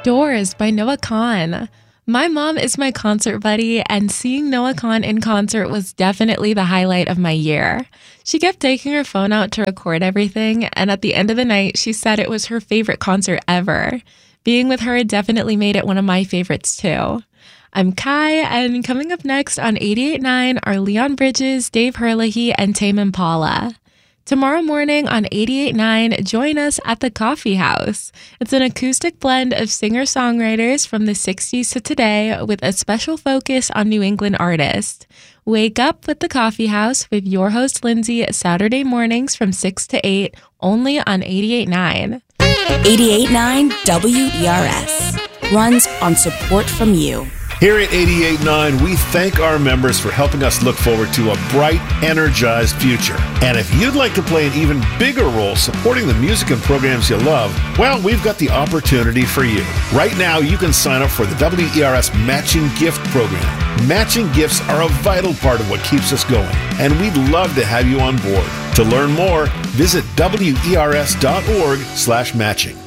Doors by Noah Kahan. My mom is my concert buddy, and seeing Noah Kahan in concert was definitely the highlight of my year. She kept taking her phone out to record everything, and at the end of the night, she said it was her favorite concert ever. Being with her definitely made it one of my favorites too. I'm Kai, and coming up next on 88.9 are Leon Bridges, Dave Herlihy, and Tame Impala. Tomorrow morning on 88.9, join us at the Coffee House. It's an acoustic blend of singer-songwriters from the 60s to today with a special focus on New England artists. Wake up with the Coffee House with your host Lindsay Saturday mornings from 6 to 8, only on 88.9. 88.9 WERS runs on support from you. Here at 88.9, we thank our members for helping us look forward to a bright, energized future. And if you'd like to play an even bigger role supporting the music and programs you love, well, we've got the opportunity for you. Right now, you can sign up for the WERS Matching Gift Program. Matching gifts are a vital part of what keeps us going, and we'd love to have you on board. To learn more, visit WERS.org/matching.